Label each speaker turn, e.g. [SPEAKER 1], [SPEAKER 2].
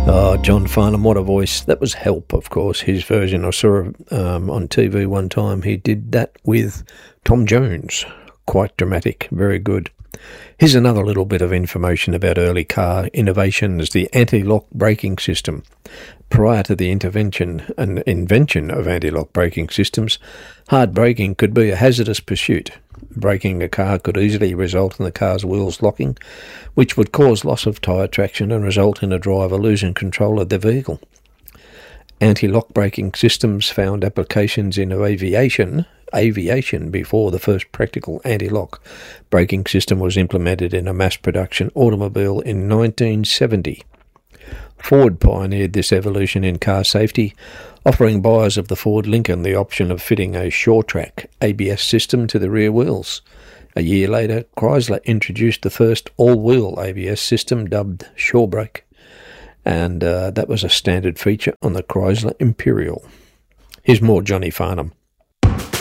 [SPEAKER 1] John Farnham, what a voice. That was Help, of course, his version. I saw on TV one time. He did that with Tom Jones. Quite dramatic, very good. Here's another little bit of information about early car innovations, the anti-lock braking system. Prior to the invention of anti-lock braking systems, hard braking could be a hazardous pursuit. Braking a car could easily result in the car's wheels locking, which would cause loss of tyre traction and result in a driver losing control of their vehicle. Anti-lock braking systems found applications in aviation before the first practical anti-lock braking system was implemented in a mass-production automobile in 1970. Ford pioneered this evolution in car safety, offering buyers of the Ford Lincoln the option of fitting a SureTrack ABS system to the rear wheels. A year later, Chrysler introduced the first all-wheel ABS system dubbed SureBrake, and that was a standard feature on the Chrysler Imperial. Here's more Johnny Farnham.